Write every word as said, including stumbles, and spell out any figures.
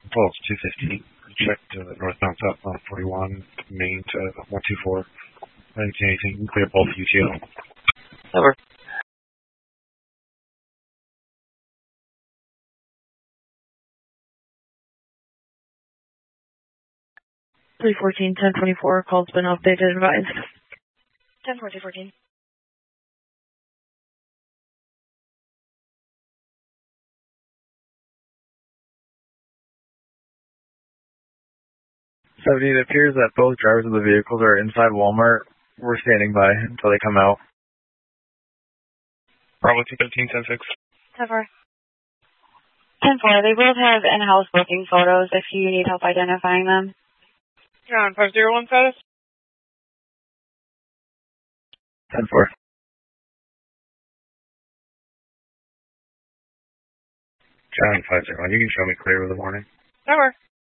Well, it's two fifteen. Checked uh, northbound, southbound forty-one, main to one two four. I didn't see anything. You can clear both U T L. Over. three fourteen, ten twenty-four, call's been updated, advised. ten fourteen fourteen. seventy, it appears that both drivers of the vehicles are inside Walmart. We're standing by until they come out. Bravo two fifteen, ten six. ten four. ten four, they both have in-house booking photos if you need help identifying them. You're on five zero one status? ten four. John five zero one, you can show me clear with the warning. Over.